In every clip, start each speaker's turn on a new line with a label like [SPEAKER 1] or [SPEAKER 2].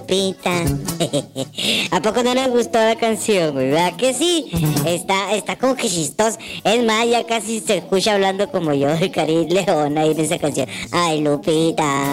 [SPEAKER 1] Lupita. ¿A poco no les gustó la canción, güey? ¿Verdad que sí? Está como que chistosa. Es más, ya casi se escucha hablando como yo, de Karim León ahí en esa canción. Ay, Lupita.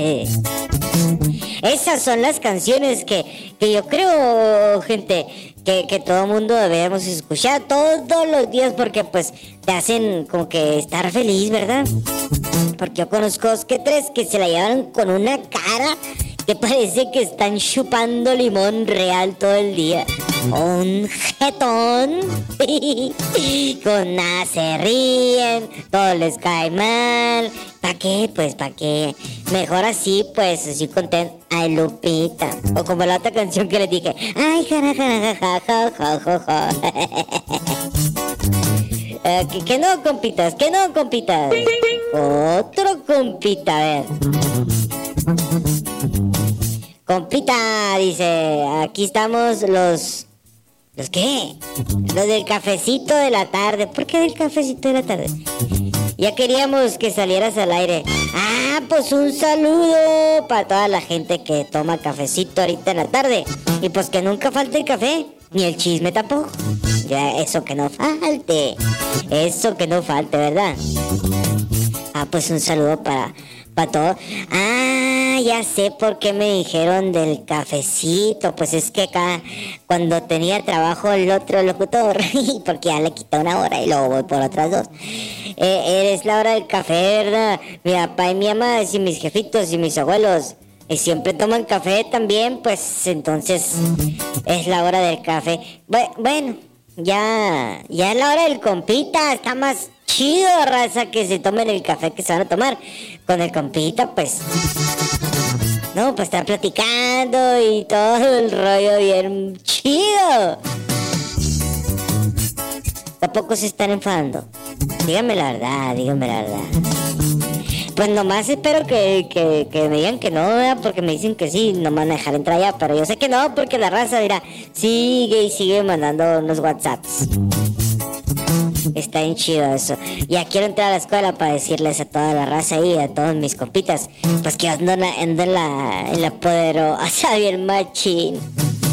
[SPEAKER 1] Esas son las canciones que yo creo, gente, que todo mundo debemos escuchar todos los días porque pues te hacen como que estar feliz, ¿verdad? Porque yo conozco que tres que se la llevan con una cara que parece que están chupando limón real todo el día. Un jetón. Con nada se ríen, todo les cae mal. ¿Para qué? Pues ¿para qué? Mejor así, pues así contento. Ay, Lupita. O como la otra canción que les dije. Ay, jara, jara, ja, ja, ja, ja, ja. Que no, compitas, que no, compitas. Otro compita, a ver. Compita, dice, aquí estamos ¿los qué? Los del cafecito de la tarde. ¿Por qué del cafecito de la tarde? Ya queríamos que salieras al aire. Ah, pues un saludo para toda la gente que toma cafecito ahorita en la tarde. Y pues que nunca falte el café, ni el chisme tampoco. Ya, eso que no falte. Eso que no falte, ¿verdad? Ah, pues un saludo para todos. Ah, ya sé por qué me dijeron del cafecito. Pues es que acá, cuando tenía trabajo el otro locutor, porque ya le quité una hora y luego voy por otras dos. Es la hora del café, ¿verdad? Mi papá y mi mamá, y mis jefitos y mis abuelos siempre toman café también, pues entonces es la hora del café. Bueno, ya es la hora del compita, está más chido, raza, que se tomen el café que se van a tomar con el compita, pues. No, pues estar platicando y todo el rollo bien chido. Tampoco se están enfadando. Díganme la verdad, díganme la verdad. Pues nomás espero que me digan que no, ¿verdad? Porque me dicen que sí, no me van a dejar entrar ya, pero yo sé que no, porque la raza dirá, sigue y sigue mandando unos WhatsApps. Está bien chido eso. Ya quiero entrar a la escuela para decirles a toda la raza y a todos mis compitas, pues que ando en la poderosa bien machín.